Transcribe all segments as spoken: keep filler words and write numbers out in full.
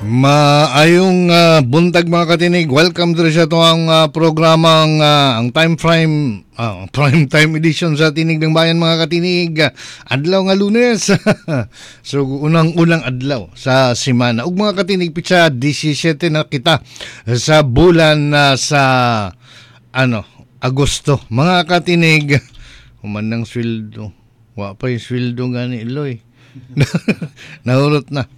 Maayong uh, buntag mga katinig. Welcome to sa itong uh, programang uh, ang time frame uh, prime time edition sa Tinig ng Bayan mga katinig. Adlaw nga Lunes. So unang-unang adlaw sa semana. Ug mga katinig pitsa seventeen na kita sa bulan uh, sa ano Agosto. Mga katinig, human ng sweldo. Wa pa yung sweldo gani Iloy. Nahurot na.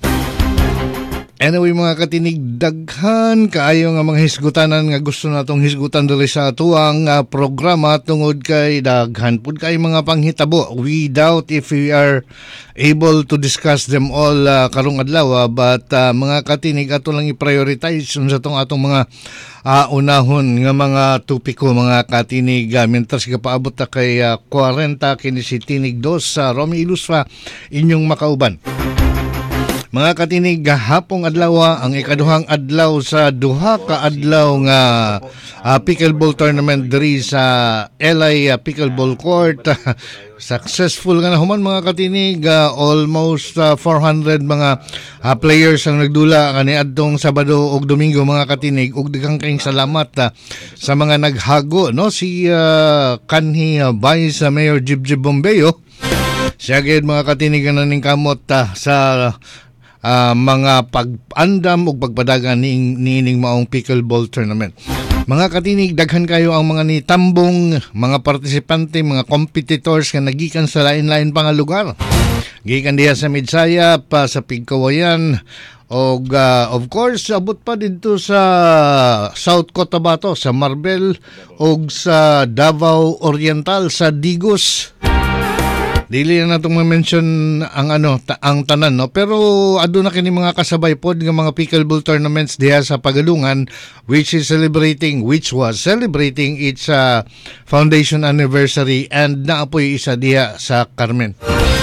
Anyway mga katinig, daghan kaayo nga mga hisgutanan nga gusto natong hisgutan diri sa atuang uh, programa tungod kay daghan pud kay mga panghitabo. We doubt if we are able to discuss them all uh, karong adlaw, but uh, mga katinig ato lang i-prioritize sa tong atong mga uh, unahon nga mga topiko mga katinig. Uh, mientras gapaabot ta kay uh, forty kini si Tinig dos sa uh, Romy Ilusfa inyong makauban. Mga katinig, hapong adlaw ang ikaduhang adlaw sa duha ka adlaw nga uh, pickleball tournament diri sa L A uh, Pickleball Court. Successful nga nahuman mga katinig, uh, almost uh, four hundred mga uh, players ang nagdula kaniadtong Sabado ug Domingo mga katinig. Ug daghang kayong salamat uh, sa mga naghago no si uh, kanhi uh, Vice uh, Mayor Jibjib Bombeo. Siya gid mga katinig nga naning kamot uh, sa Uh, mga pag-andam o pagpadagan ni nining maong pickleball tournament. Mga katinig, daghan kayo ang mga nitambong, mga partisipante, mga competitors nga nagikan sa lain-lain pang lugar. Gikan diha sa Midsaya, pa sa Pigkawayan, o uh, of course, abot pa dito sa South Cotabato, sa Marbel, o sa Davao Oriental, sa Digos. Dili na natong ma-mention ang ano ta- ang tanan no, pero ado na kini mga kasabay pod nga mga pickleball tournaments diha sa Pagalungan, which is celebrating which was celebrating its uh, foundation anniversary, and naapoy isa diha sa Carmen.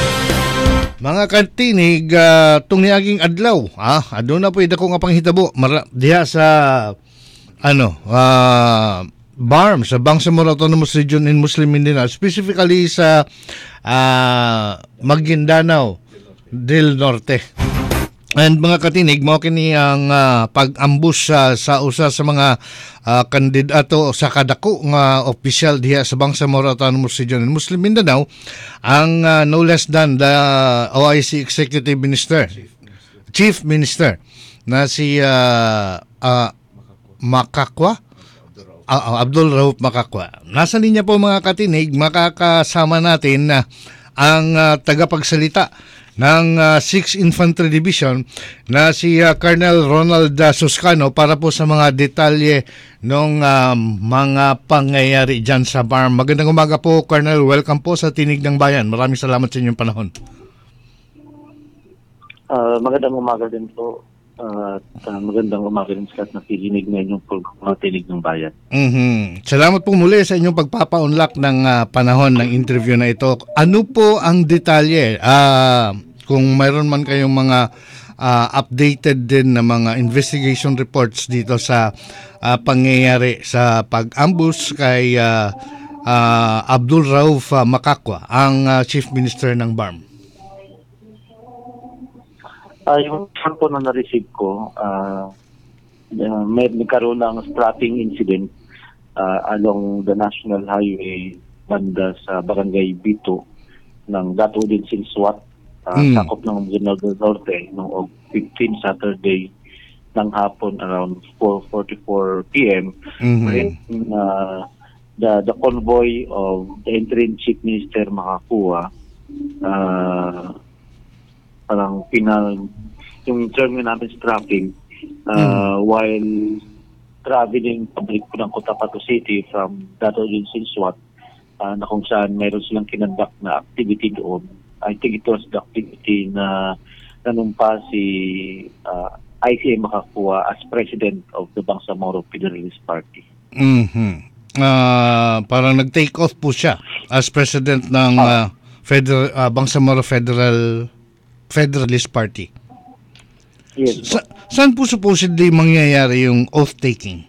Mga katinig, uh, tung niaging adlaw ah ado na poy dako nga panghitabo Mara- diha sa ano uh, B A R M sa Bangsamoro Autonomous Region in Muslim Mindanao, specifically sa uh, Maguindanao del Norte. And mga katinig, mao kini ang uh, pag-ambush uh, sa usa sa mga uh, kandidato sa kadako nga opisyal diha sa Bangsamoro Autonomous Region in Muslim Mindanao, ang uh, no less than the O I C Executive Minister, Chief Minister na si uh, uh, Makakwa Uh, Abdul Rauf Makakwa. Nasa linya po mga katinig, makakasama natin na uh, ang uh, tagapagsalita ng uh, sixth Infantry Division na si uh, Colonel Ronald uh, Suscano para po sa mga detalye ng uh, mga pangyayari dyan sa B A R M. Magandang umaga po, Colonel. Welcome po sa Tinig ng Bayan. Maraming salamat sa inyong panahon. Uh, magandang umaga din po. Uh, uh, magandang umaga rin sa lahat na pilinig na inyong programa Tinig ng Bayan. Mm-hmm. Salamat po muli sa inyong pagpapaunlak ng uh, panahon ng interview na ito. Ano po ang detalye? Uh, kung mayroon man kayong mga uh, updated din na mga investigation reports dito sa uh, pangyayari sa pag-ambush kay uh, uh, Abdul Rauf uh, Makakwa, ang uh, Chief Minister ng B A R M. Uh, yung po na na-receive ko, uh, uh, may nagkaroon ng strapping incident uh, along the National Highway banda sa Barangay Bito ng Dato din Sinswat, uh, mm. sakop ng Maguindanao del Norte noong fifteen Saturday ng hapon around four forty-four p.m. Mm-hmm. When uh, the, the convoy of the interim Chief Minister Makakwa uh, parang pinal yung term namin strapping uh, mm. while traveling pabalik po ng Cotabato City from Dato din Sinswat, uh, na kung saan mayroon silang kinandak na activity doon. I think it was the activity na nanumpa si uh, I C A Makakwa as President of the Bangsamoro Federalist Party. Mm-hmm. Uh, parang nag-take off po siya as President ng uh, Federal, uh, Bangsamoro Federal Federalist Party. Yes. Sa, saan po supposedly mangyayari yung oath-taking?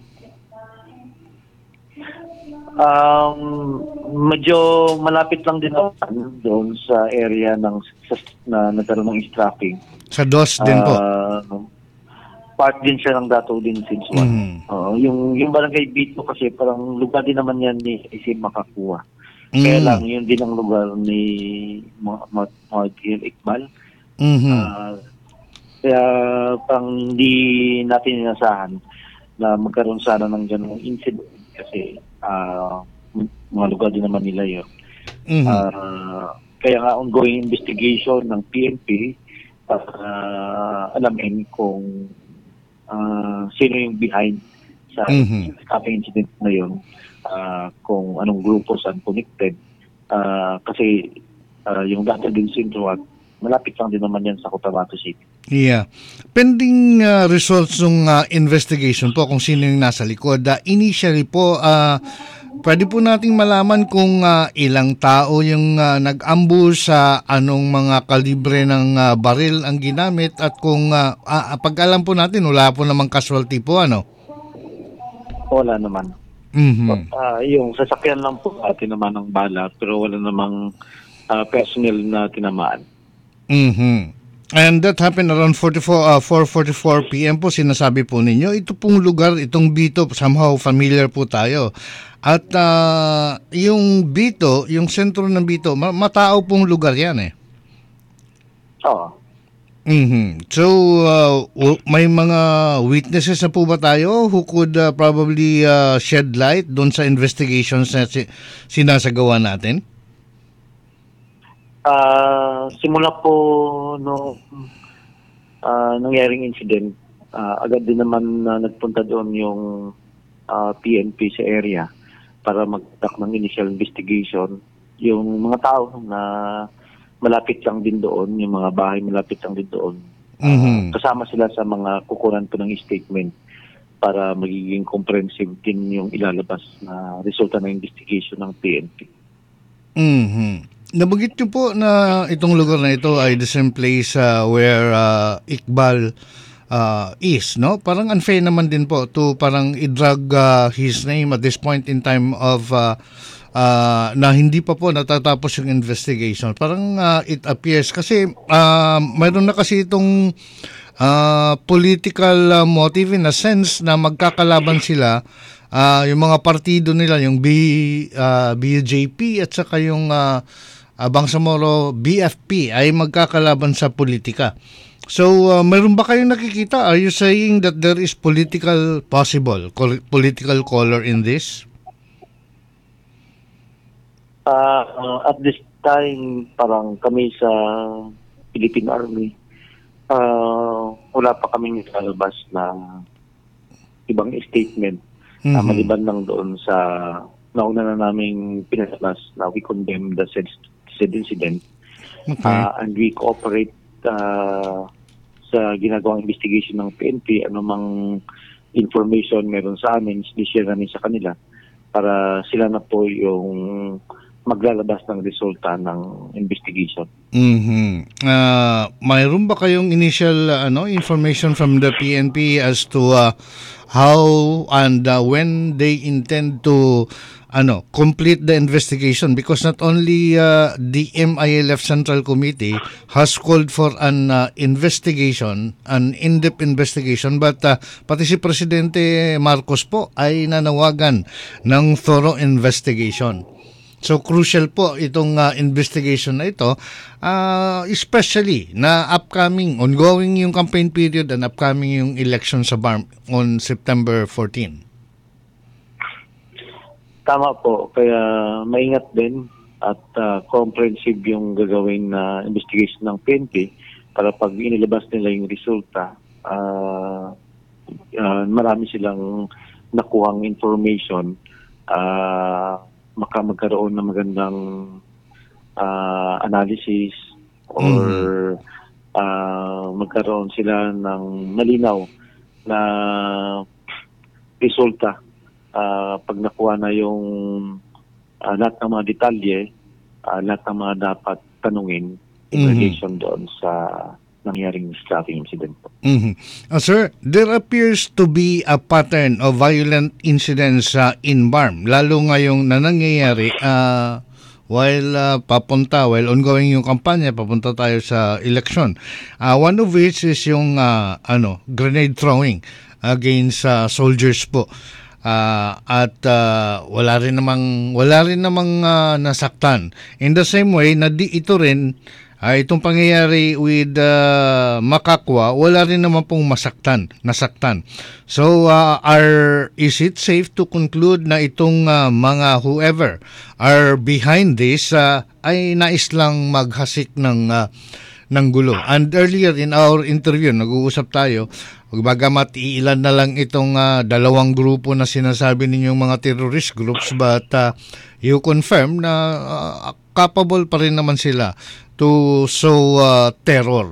Um, medyo malapit lang din doon sa area ng sa, na nagkaroon ng strapping. Sa D O S din po? Uh, part din siya ng Dato din since one. Mhm. Oo, yung, yung Barangay Bito kasi parang lugar din naman yan ni Isim Makakuha. Kaya Mm. lang, yun din ang lugar ni Mahathir Iqbal. Mhm. Ah, kaya pang hindi natin inasahan na magkaroon sana ng ganung incident kasi ah, m- mga lugar din naman nila yun. Mhm. Ah, kaya nga ongoing investigation ng P N P para ah, alamin kung ah, sino yung behind sa Mhm. stabbing incident na yun, ah, kung anong grupo saan connected. Ah, kasi ah, yung data din syndrome, malapit lang din naman yan sa Cotabato City. Yeah. Pending uh, results ng uh, investigation po kung sino yung nasa likod. Uh, initially po, uh, pwede po nating malaman kung uh, ilang tao yung uh, nag-ambush sa anong mga kalibre ng uh, baril ang ginamit at kung uh, uh, pag-alam po natin, wala po namang casualty po, ano? Wala naman. Mhm. Ah, yung sasakyan lang po atin naman ng bala pero wala namang ah, personnel na tinamaan. Mhm. And that happened around forty-four, uh, four forty-four p m po, sinasabi po ninyo. Ito pong lugar, itong Bito, somehow familiar po tayo. At uh, yung Bito, yung sentro ng Bito, ma- matao pong lugar yan eh. Oo. Mhm. So, uh, w- may mga witnesses na po ba tayo who could uh, probably uh, shed light doon sa investigations na si- sinasagawa natin? Ah, simula po no ah, nangyaring incident, ah, agad din naman na nagpunta doon yung ah, P N P sa area para mag-conduct ng initial investigation. Yung mga tao na malapit lang din doon, yung mga bahay malapit lang din doon, ah, Mhm. kasama sila sa mga kukunan po ng statement para magiging comprehensive din yung ilalabas na resulta ng investigation ng P N P. Mhm. Nabanggit niyo po na itong lugar na ito ay the same place uh, where uh, Iqbal uh, is, no? Parang unfair naman din po to parang i-drag uh, his name at this point in time of uh, uh, na hindi pa po natatapos yung investigation. Parang uh, it appears kasi uh, mayroon na kasi itong uh, political uh, motive in a sense na magkakalaban sila. Ah, yung mga partido nila, yung B, ah, B J P at saka yung uh, Bangsamoro B F P ay magkakalaban sa politika. So, uh, mayroon ba kayong nakikita? Are you saying that there is political possible, col- political color in this? Ah, ah, at this time, parang kami sa Philippine Army, ah, wala pa kaming lalabas na ibang statement na Mhm. maliban lang doon sa nauna na naming pinalabas na we condemn the said, said incident. Okay. Ah, and we cooperate ah, sa ginagawang investigation ng P N P, anumang information meron sa amin, sinishare namin sa kanila para sila na po yung maglalabas ng resulta ng investigation. Mhm. Ah, mayroon ba kayong initial uh, ano information from the P N P as to uh, how and uh, when they intend to ano complete the investigation, because not only uh, the M I L F Central Committee has called for an uh, investigation, an in-depth investigation, but uh, pati si Presidente Marcos po ay nanawagan ng thorough investigation. So crucial po itong uh, investigation na ito, uh, especially na upcoming, ongoing yung campaign period and upcoming yung election sa B A R M on September fourteenth. Tama po, kaya maingat din at ah, comprehensive yung gagawin na investigation ng P N P para pag inilabas nila yung resulta, ah, ah, marami silang nakuhang information, ah, maka magkaroon ng magandang ah, analysis or ah, magkaroon sila ng malinaw na resulta. Ah, pag nakuha na yung ah, lahat ng mga detalye, ah, lahat ng mga dapat tanungin in Mhm. relation doon sa nangyaring stabbing incident po. Mhm. Uh, sir, there appears to be a pattern of violent incidents uh, in B A R M, lalo ngayong na nangyayari uh, while uh, papunta, while ongoing yung kampanya, papunta tayo sa election. Uh, one of which is yung uh, ano, grenade throwing against uh, soldiers po. Uh, at uh, wala rin namang wala rin namang uh, nasaktan. In the same way na di ito rin uh, itong pangyayari with uh, Makakwa, wala rin naman pong masaktan, nasaktan. So uh, are is it safe to conclude na itong uh, mga whoever are behind this uh, ay nais lang maghasik ng uh, ng gulo? And earlier in our interview, nag-uusap tayo, bagamat iilan na lang itong uh, dalawang grupo na sinasabi ninyong mga terrorist groups, but uh, you confirm na uh, capable pa rin naman sila to sow uh, terror.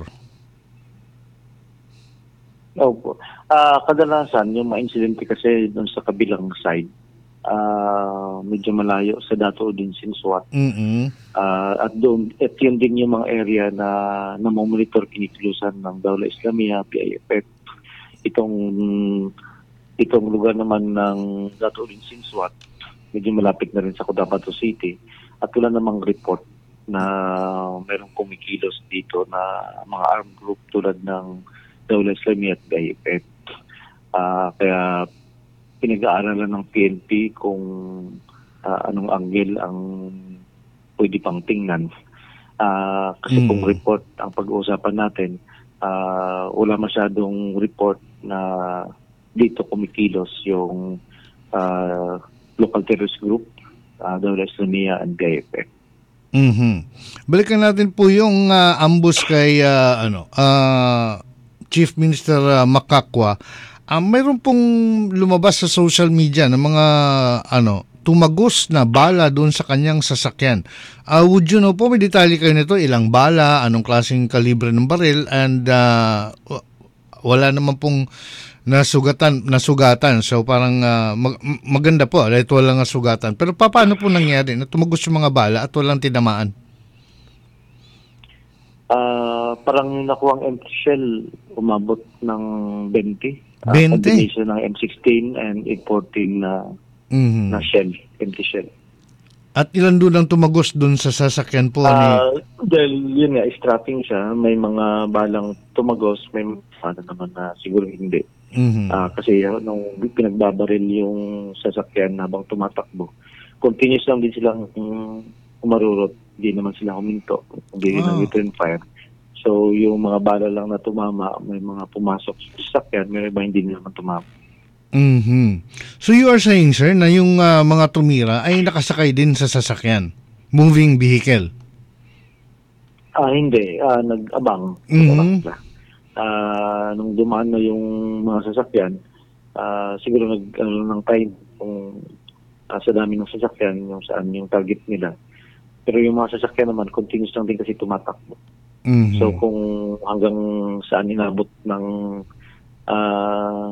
Opo. Ah, kadalasan yung mga insidente kasi doon sa kabilang side, ah medyo malayo sa Dato din Sinsuat. Mm-hmm. Uh, at doon, at yun din yung mga area na namomonitor kiniklusan ng Dawla Islamia, P I F F. Itong itong lugar naman ng Dato din Sinsuat, medyo malapit na rin sa Cotabato City. At wala namang report na merong kumikilos dito na mga armed group tulad ng Dawla Islamia at P I F F. Uh, kaya pinag-aaralan ng P N P kung uh, anong angle ang pwede pang tingnan. Uh, kasi mm. kung report ang pag-uusapan natin, uh, wala masyadong report na dito kumikilos yung uh, local terrorist group, uh, Dawla Islamia and P I F F. Mm-hmm. Balikan natin po yung uh, ambush kay uh, ano, uh, Chief Minister uh, Makakwa. Uh, mayroon pong lumabas sa social media ng mga ano tumagos na bala doon sa kanyang sasakyan. Uh, would you know po, may detalye kayo nito, ilang bala, anong klaseng kalibre ng baril, and uh, wala naman pong nasugatan, nasugatan. So parang uh, mag- maganda po, dahil walang nasugatan. Pero pa, paano po nangyari na tumagos yung mga bala at walang tinamaan? Uh, parang nakuha ang empty shell, umabot ng twenty. Uh, twenty? Combination ng M sixteen and eight fourteen na, mm-hmm. na shell, empty shell. At ilan doon ang tumagos doon sa sasakyan po? Uh, ni... Dahil yun nga, strapping siya, may mga balang tumagos, may ano naman na siguro hindi. Mm-hmm. Uh, kasi uh, nung pinagbabaril yung sasakyan habang tumatakbo, continuous lang din silang um, umarurot, hindi naman sila huminto, hindi rin oh. ang return fire. So, yung mga bala lang na tumama, may mga pumasok sa sasakyan, may iba hindi naman tumama. Mm-hmm. So, you are saying, sir, na yung uh, mga tumira ay nakasakay din sa sasakyan? Moving vehicle? Ah, hindi. Ah, nag-abang. Mm-hmm. Ah, nung dumaan na yung mga sasakyan, ah, siguro nag, ano, ng time kung ah, sa dami ng sasakyan, yung saan yung target nila. Pero yung mga sasakyan naman, continuous lang din kasi tumatakbo. Mm-hmm. So kung hanggang saan inabot ng uh,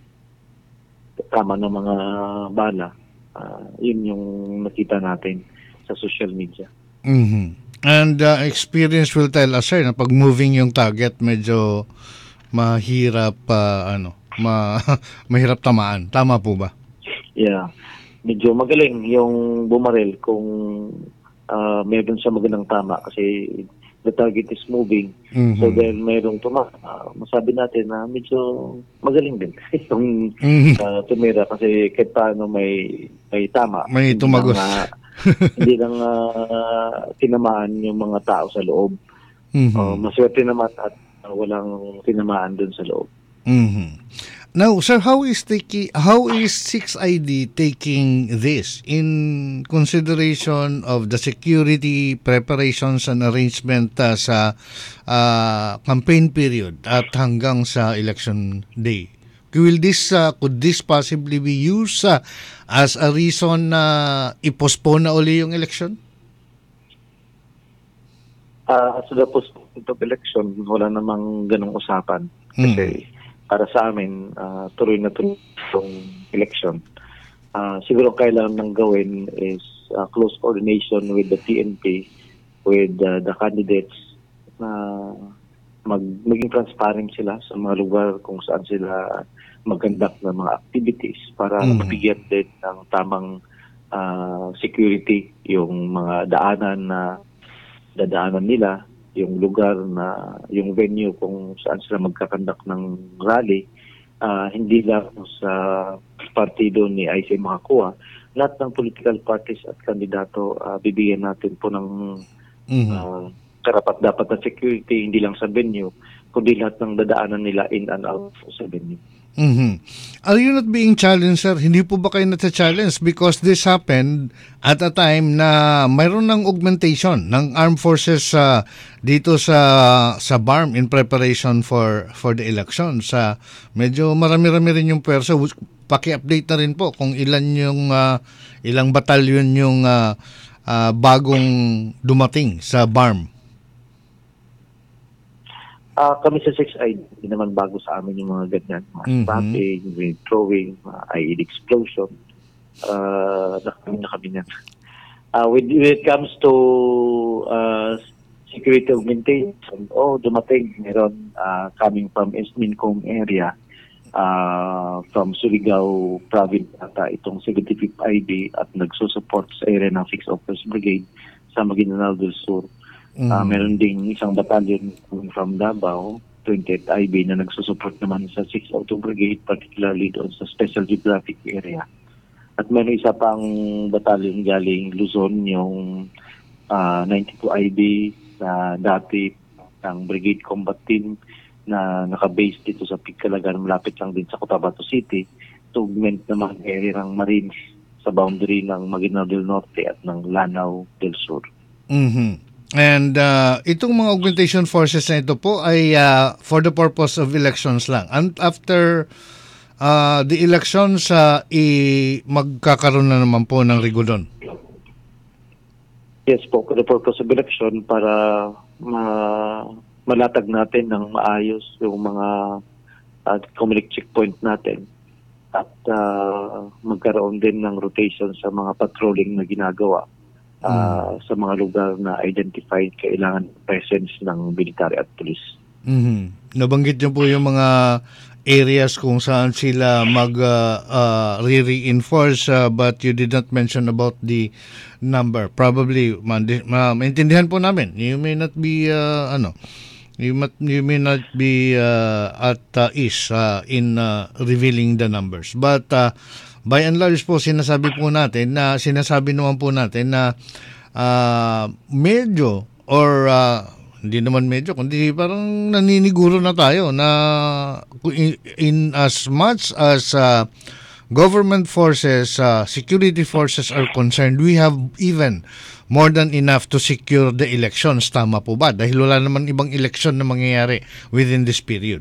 tama ng mga bala, uh, yun yung nakita natin sa social media. Mm-hmm. And uh, experience will tell us, sir, na pag moving yung target, medyo mahirap, uh, ano, ma mahirap tamaan. Tama po ba? Yeah. Medyo magaling yung bumaril kung uh, meron siya magandang tama kasi the target is moving. Mm-hmm. So dahil mayroong tuma, uh, masabi natin na medyo magaling din yung mm-hmm. uh, tumira kasi kahit paano may may tama. May tumagos. Hindi lang, uh, hindi lang uh, tinamaan yung mga tao sa loob. Mm-hmm. Uh, maswerte naman at uh, walang tinamaan dun sa loob. Mm-hmm. Now, sir, how is taking, how is six I D taking this in consideration of the security preparations and arrangement uh, sa uh, campaign period at hanggang sa election day? Will this uh, could this possibly be used uh, as a reason na uh, i-postpone na uli yung election? Uh, as the postponement of election, wala namang ganong usapan kasi hmm. para sa amin, uh, tuloy na tuloy itong election. Uh, siguro kailangan nang gawin is uh, close coordination with the P N P, with uh, the candidates, na mag, maging transparent sila sa mga lugar kung saan sila mag-conduct ng mga activities para mm-hmm. mabigyan din ng tamang ah, security, yung mga daanan na dadaanan nila, yung lugar na, yung venue kung saan sila magkakandak ng rally, ah, hindi lang sa partido ni I C makakuha. Lahat ng political parties at kandidato, ah, bibigyan natin po ng Mhm. uh, karapat dapat na security, hindi lang sa venue, kundi lahat ng dadaanan nila in and out sa venue. Mhm. Are you not being challenged, sir? Hindi po ba kayo nata-challenge? Because this happened at a time na mayroon ng augmentation ng armed forces sa dito sa sa B A R M in preparation for for the election. Sa medyo marami-rami rin yung pwersa. Paki-update na rin po kung ilan yung ah, ilang batalyon yung ah, ah, bagong dumating sa B A R M. Ah, kami sa six I, hindi naman bago sa amin yung mga ganyan, mga Mhm. spotting, grenade throwing, mga I E D explosion. Uh, nakami na kami yan. Uh, when, when it comes to uh, security augmentation, oh, dumating, meron uh, coming from Esmincom area, uh, from Surigao Province ata itong seventy-fifth I B at nagsusupport sa area ng sixth Officers Brigade sa Maguindanao del Sur. Ah, Mhm. meron ding isang battalion from Davao, twentieth I B, na nagsusupport naman sa sixth Auto Brigade, particularly doon sa Special Geographic Area. At meron isa pang battalion galing Luzon, yung ah, ninety-two I B na dati ng Brigade Combat Team na nakabase dito sa Pigkalagan, malapit lang din sa Cotabato City, to augment naman area ng Marines sa boundary ng Maguindanao del Norte at ng Lanao del Sur. Mhm. And uh, itong mga augmentation forces na ito po ay uh, for the purpose of elections lang. And after uh, the elections, uh, i magkakaroon na naman po ng regulon. Yes po, for the purpose of election, para ma malatag natin ng maayos yung mga uh, community checkpoint natin at uh, magkaroon din ng rotation sa mga patrolling na ginagawa uh, sa mga lugar na identified kailangan presence ng military at police. Mhm. Nabanggit niyo po yung mga areas kung saan sila mag uh, uh, re-reinforce, uh, but you did not mention about the number. Probably mandi- ma- maintindihan po namin. You may not be uh, ano you, mat- you may not be uh, at uh, ease uh, in uh, revealing the numbers. But uh, by and large po sinasabi po natin na sinasabi naman po natin na uh, medyo or uh, hindi naman medyo, kundi parang naniniguro na tayo na in, in as much as uh, government forces, uh, security forces are concerned, we have even more than enough to secure the elections. Tama po ba? Dahil wala naman ibang election na mangyayari within this period.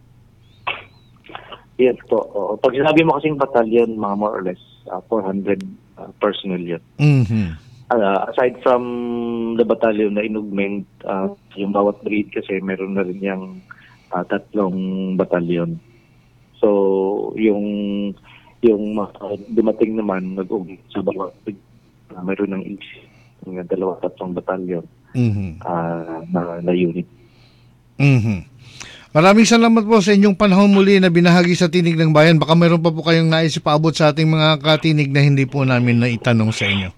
Yes po. Oo. Pag sinabi mo kasing battalion, mga more or less uh, four hundred uh, personnel yun. Mhm. Uh, aside from the battalion na inaugment, uh, yung bawat brigade kasi meron na rin yung uh, tatlong batalyon. So, yung yung uh, dumating naman nag-augment sa bawat brigade, uh, meron ng yung dalawa tatlong batalyon Mhm. uh, na, na unit. Mhm. Maraming salamat po sa inyong panahon muli na binahagi sa Tinig ng Bayan. Baka meron pa po kayong nais ipaabot sa ating mga katinig na hindi po namin naitanong sa inyo.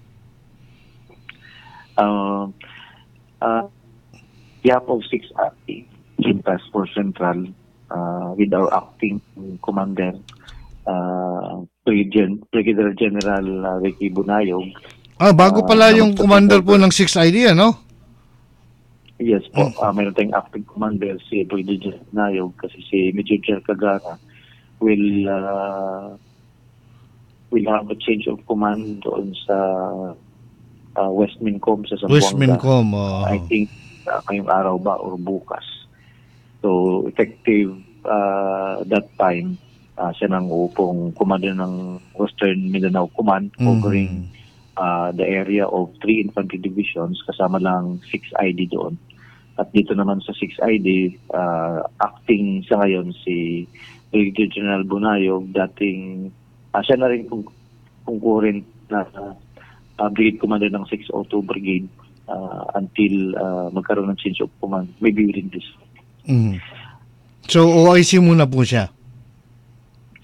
Uh, uh, behalf of six acting in Task Force Central, uh, with our acting commander, uh, Brigadier, Brigadier General uh, Ricky Bunayog. Ah, bago uh, pala yung na commander po ng six I D, ano? Yes po, uh, mayroon tayong acting commander si Brigadier Bunayog kasi si Major General Cagara will uh, will have a change of command doon sa Uh, Westmincom sa Zamboanga. Westmincom, oh. I think uh, ngayong araw ba or bukas. So effective uh, that time, uh, siya nang upong commander ng Western Mindanao Command covering mm-hmm. uh, the area of three infantry divisions kasama lang six I D doon. At dito naman sa six I D, uh, acting sa ngayon si Brigadier General Bunayog, dating uh, siya na rin kung concurrent na uh, Uh, Brigade Commander ng six oh two Brigade uh, until uh, magkaroon ng change of command, maybe within this. Mm. So, O I C muna po siya?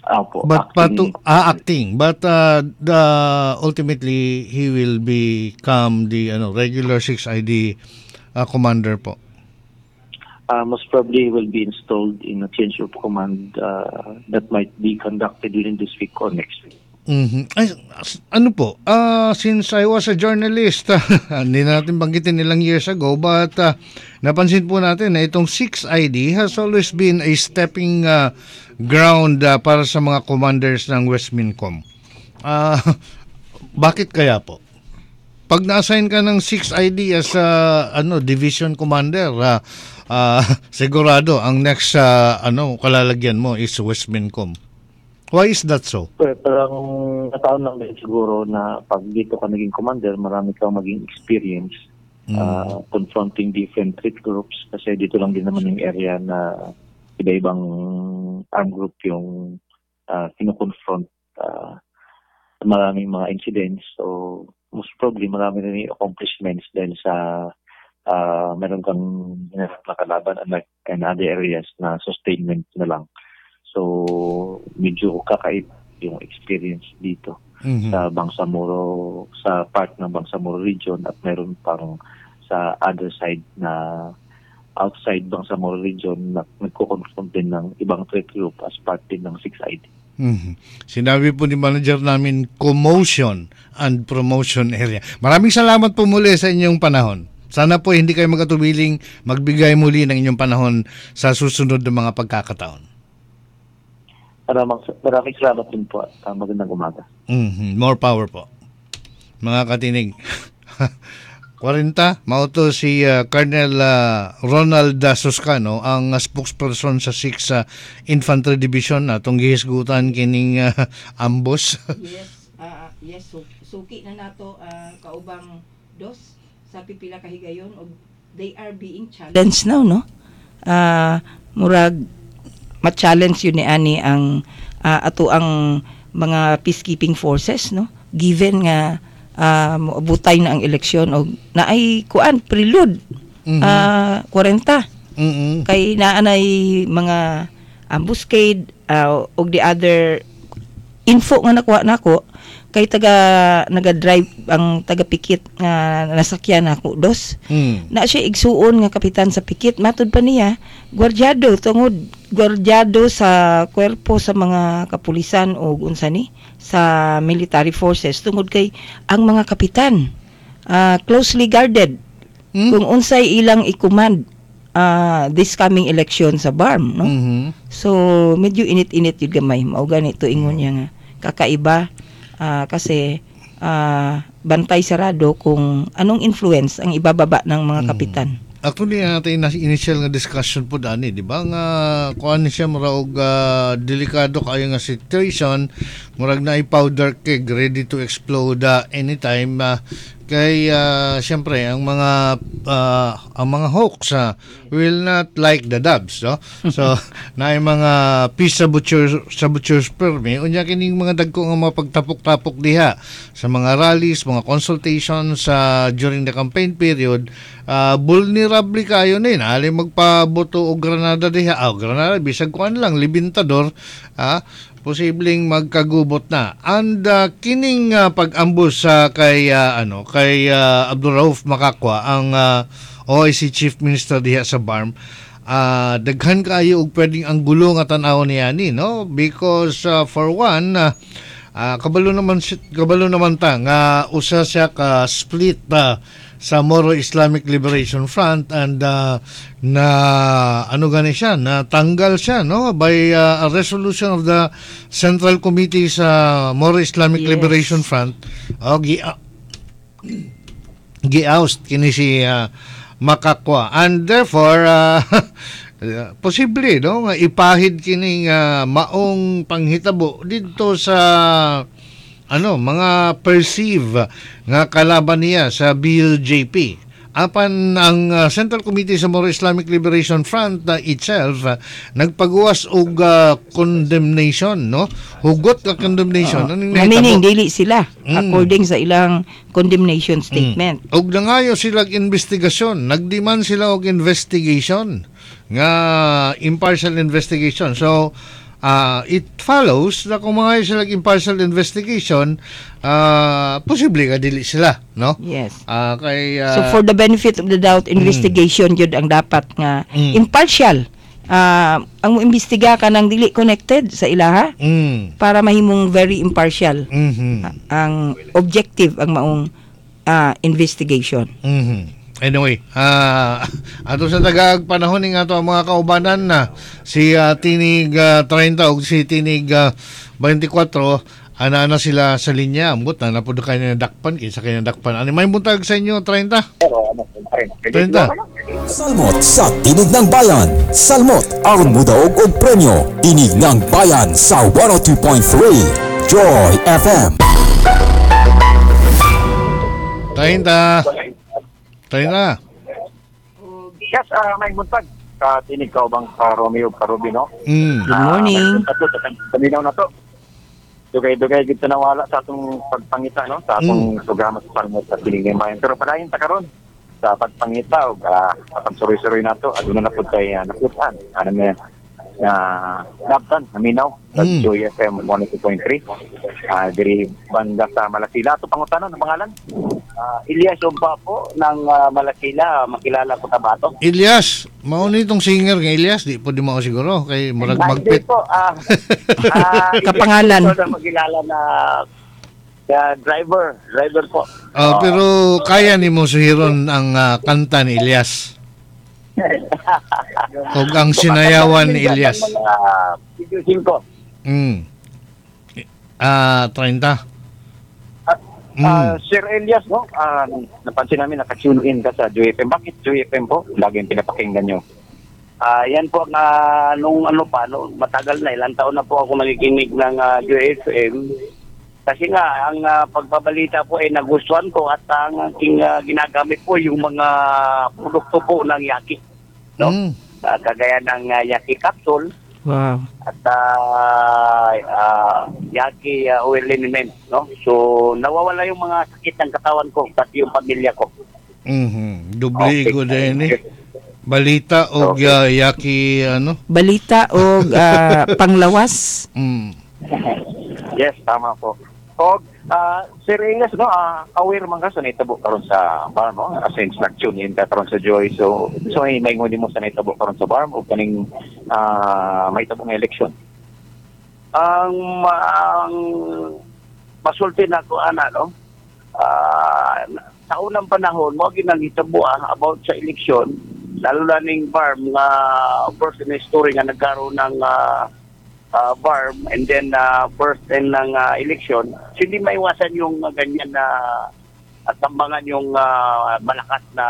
Opo, But but acting. to, ah, acting but uh, the ultimately he will become the ano regular six I D uh, commander po. Uh, most probably will be installed in a change of command uh, that might be conducted within this week or next week. Mhm. Ay, as- ano po, ah, since I was a journalist, hindi natin banggitin ilang years ago, but ah, napansin po natin na itong six I D has always been a stepping ah, ground ah, para sa mga commanders ng Westmincom. Ah, bakit kaya po? Pag na-assign ka ng six I D as ah, ano division commander, ah, ah, sigurado ang next ah, ano kalalagyan mo is Westmincom. Why is that so? Pero parang nataon lang din siguro na pag dito ka naging commander, marami kang maging experience uh, confronting different threat groups kasi dito lang din naman yung area na iba-ibang armed group yung uh, kinukonfront uh, maraming mga incidents. So most probably marami rin yung accomplishments dahil sa uh, meron kang hinarap na kalaban unlike in other areas na sustainment na lang. So, medyo kakaiba yung experience dito Mhm. sa Bangsamoro, sa part ng Bangsamoro region at meron pang sa other side na outside Bangsamoro region na nagko-confront din ng ibang threat group as part din ng six I D. Mhm. Sinabi po ni manager namin commotion and promotion area. Maraming salamat po muli sa inyong panahon. Sana po hindi kayo magatubiling magbigay muli ng inyong panahon sa susunod na mga pagkakataon. Maraming, maraming salamat din po at uh, magandang umaga. Mhm. More power po. Mga katinig. forty, mauto si uh, Colonel uh, Ronald Suscano, ang uh, spokesperson sa sixth uh, Infantry Division atong gihisgutan kining uh, ambos. Yes, ah yes, so, suki na nato ah, kaubang dos sa pipila ka higayon og they are being challenged now, no? Ah, murag ma-challenge yun ni ani ang ah, ato ang mga peacekeeping forces, no? Given nga uh, moabutay na ang eleksyon og naay kuan prelude Mhm. ah forty Mhm. kay naanay mga ambuscade uh, og the other info nga nakuha nako kay taga naga-drive ang taga pikit nga nasakyan nako dos Mhm. na siya igsuon nga kapitan sa pikit matud pa niya gwardyado tungod gwardyado sa kwerpo sa mga kapulisan o unsa ni sa military forces tungod kay ang mga kapitan ah, closely guarded Hmm? kung unsay ilang i-command ah, this coming election sa B A R M, no? Mhm. So medyo init-init yung gamay mao ganito ingon niya nga kakaiba ah, kasi ah, bantay sarado kung anong influence ang ibababa ng mga kapitan. Actually, natin na initial nga discussion po dani, di ba? Nga kuan ni siya murag ah, delikado kayo nga situation, murag na powder keg ready to explode ah, anytime. ah, kay ah, syempre ang mga ah, ang mga hawks ah, will not like the doves, no? So na mga peace saboteurs saboteurs permi unya kining mga dagko nga mga pagtapok-tapok diha sa mga rallies, mga consultations sa during the campaign period. Uh, vulnerable kayo na yun. Aling magpaboto o granada diha. Ah, granada, bisag kuan lang, libintador. Ah, posibleng magkagubot na. And uh, kining uh, pag-ambus sa uh, kay, uh, ano, kay uh, Abdurrauf Makakwa, ang uh, O I C Chief Minister diha sa B A R M, uh, daghan kayo og pwedeng ang gulo nga tan-aw niya ni, no? Because uh, for one, uh, uh, kabalo naman, si- kabalo naman ta, nga usa siya ka split uh, sa Moro Islamic Liberation Front and uh, na ano gani siya na tanggal siya no by uh, a resolution of the Central Committee sa Moro Islamic Yes. Liberation Front o gi uh, gi-oust kini si uh, Makakwa and therefore uh, posible no nga ipahid kining uh, maong panghitabo dito sa ano mga perceive nga kalaban niya sa B L J P apan ang uh, Central Committee sa Moro Islamic Liberation Front uh, itself uh, nagpagawas og uh, condemnation no hugot nga condemnation Oh, Anong nga nahitabo? meaning dili sila Mm. according sa ilang condemnation statement. Mm. Og nangayo sila og investigasyon, nagdemand sila og investigation nga impartial investigation. So ah, it follows na kung mga sila impartial investigation, ah, posible ka dili sila, no? Yes. Ah, kay ah, So for the benefit of the doubt, investigation yun ang dapat nga Mm. impartial. Ah, ang imbestiga ka nang dili connected sa ilaha mm, para mahimong very impartial. mhm, Ang objective ang maong ah, investigation. mhm. Anyway, ah ato sa tagag panahon ni nga to ang mga kaubanan na si ah, Tinig ah, thirty ug si Tinig ah, twenty-four, ana na sila sa linya. Ambot na napod kanya dakpan kinsa kanya dakpan. Ani may buntag sa inyo thirty? thirty. Salmot sa Tinig ng Bayan. Salmot aron mudaog og premyo. Tinig ng Bayan sa one oh two point three Joy F M. thirty. thirty. Yes, uh, may buntag. Ka tinig ka bang ka Romeo ka Rubino? Mm. Good morning. Tatlo sa paminaw na to. Dugay-dugay gid nawala sa atong pagpangita no, sa atong programa sa Salmot sa Tinig ng Bayan. Pero padayon ta karon sa pagpangita ug uh, atong suroy-suroy nato aduna na pud kay uh, naputan. Ano na na labtan naminaw sa Mm. Joy F M one oh two point three. Ah, diri banda sa Malasila to pangutanon ang pangalan. Uh, Ilyas Umpa po ng uh, Malakila, makilala ko Tabato. Ilyas, mao ni itong singer nga Ilyas, di po di mo siguro kay murag Ah, hindi magpit. po, ah, ah, Kapangalan. Ilyas po na makilala na ah, driver, driver po. Ah, pero kaya ni mo suhiron ang ah, kanta ni Ilyas. Ug ang sinayawan ni Ilyas. Ang mga videosin ko. Mm. Ah, thirty. Ah, Mm. Sir Elias, no? Ah, napansin namin naka-tune in ka sa Joy F M. Bakit Joy F M po? Laging pinapakinggan nyo. Ah, yan po na nung ano pa, no, matagal na, ilang taon na po ako nakikinig ng ah, Joy F M. Kasi nga, ang ah, pagbabalita po ay nagustuhan ko at ang aking ah, ginagamit po yung mga produkto po ng Yaki. No? Mm. Ah, kagaya ng ah, Yaki capsule Wow. at uh, uh, Yaki uh, oil liniment, no? So nawawala yung mga sakit ng katawan ko pati yung pamilya ko. Mhm. Dubli Okay. ko din eh. Balita og Okay. ah, Yaki ano? Balita o ah, panglawas. Mm. Yes, tama po. Og uh, Sir Elias, no, ah, aware man ka sa naitabo karon sa farm, no? Since nag-tune in ka karon sa Joy. So, so ay may ngudi mo sa naitabo karon sa farm o kaning ah, may tabo nga election. Ang ang masulti na ko ana, no? Ah, sa unang panahon mo ginangitabo ah, about sa eleksyon, lalo na ning farm nga first in history nga nagkaroon ng ah, uh, farm and then uh, first and ng uh, election, so hindi maiwasan yung uh, ganyan na at tambangan yung uh, malakas na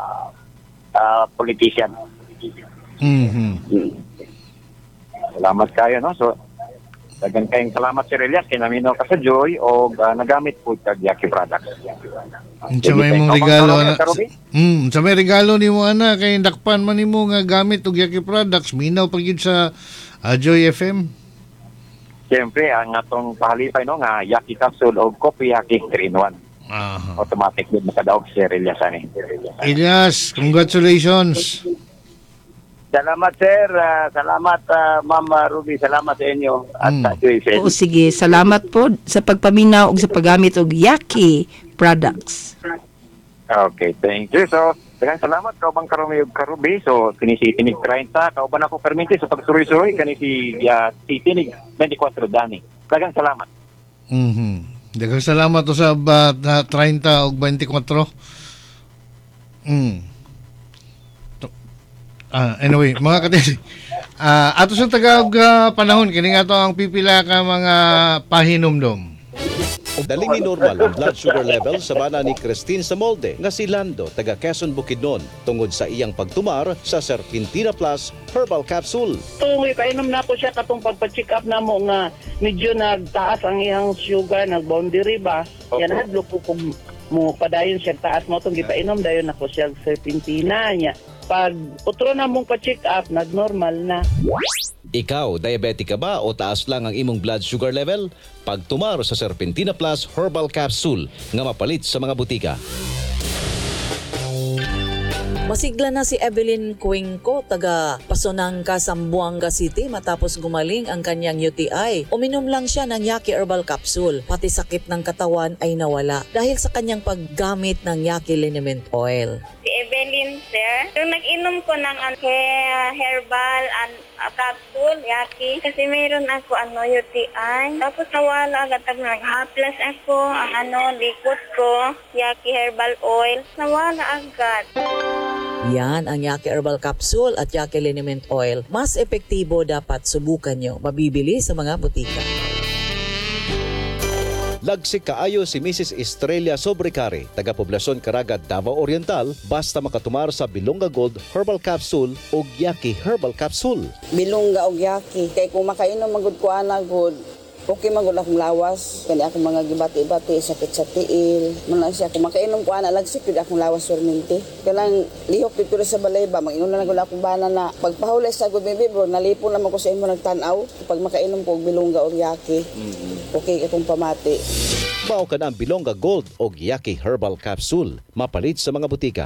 uh, politician. Mhm. Hmm. Salamat kayo, no? So, dagan kayong salamat Sir Elias kay naminaw ka sa Joy o ah, nagamit po kag Yaki products. Unsa may mong regalo ana? Mm, sa may regalo nimo ana kay dakpan man nimo nga gamit og Yaki products, minaw pa gyud sa ah, Joy F M. Siyempre, ang atong pahalipay, no, nga Yaki capsule o Coffee Yaki three in one. Aha. Automatic din makadaog si Sir Elias ani. Ilyas, congratulations. Salamat sir, uh, salamat uh, Ma'am Ruby, salamat sa inyo at Hmm. sa Joy F M. O sige, salamat po sa pagpaminaw og sa paggamit og Yaki products. Okay, thank you. So, daghang salamat ka bang karumi ug karubi. So, kini si Tinig thirty, kauban ako permite sa pagsuroy-suroy kani si uh, si Tinig twenty-four Dani. Daghang salamat. Mhm. Daghang salamat to sa uh, thirty og twenty-four. Mm. To- Ah, anyway, mga katili, ah, ato sa tagag ah, panahon kini nga to ang pipila ka mga pahinomdom. Daling normal ang blood sugar level sa bana ni Christine Samolde nga si Lando taga Quezon Bukidnon tungod sa iyang pagtumar sa Serpentina Plus Herbal Capsule. Tungoy, kainom na ko siya katong pagpa-check up na mo nga medyo nagtaas ang iyang sugar, nag-boundary ba? Yan hadlo ko kung mo padayon siya taas mo itong gipainom, dayon ako siya Serpentina niya. Pag utro na mong pa-check up, nag-normal na. Ikaw, diabetic ka ba o taas lang ang imong blood sugar level? Pagtumar sa Serpentina Plus Herbal Capsule nga mapalit sa mga butika. Masigla na si Evelyn Cuenco, taga Pasonangka, Zamboanga City matapos gumaling ang kanyang U T I. Uminom lang siya ng Yaki Herbal Capsule. Pati sakit ng katawan ay nawala dahil sa kanyang paggamit ng Yaki Liniment Oil. Si Evelyn, sir, yung nag-inom ko ng uh, herbal and uh, capsule, Yaki, kasi mayroon ako ano, U T I. Tapos nawala agad ang nag-haplas ako, ang ano, likot ko, Yaki Herbal Oil, nawala agad. Yan ang Yaki Herbal Capsule at Yaki Liniment Oil. Mas epektibo, dapat subukan nyo. Mabibili sa mga butika. Lagsik kaayo si Missus Estrella Sobrecari, taga Poblacion Caraga, Davao Oriental, basta makatumar sa Bilonga Gold Herbal Capsule o Yaki Herbal Capsule. Bilonga o Yaki, kay kung makainom magud ko ana good, okay magud akong lawas, kani ako mga gibati-bati, sakit sa tiil. Muna siya kung makainom ko ana lagsik gud akong lawas permente. Kanang lihok dito sa balay ba, mag-inom na gud akong bana na pagpahulay sa gud bibi bro, nalipon naman ko sa imo nagtan-aw. Pag makainom ko og Bilonga o Yaki, okay akong pamati. Mao ka na ang Bilonga Gold o Yaki Herbal Capsule, mapalit sa mga butika.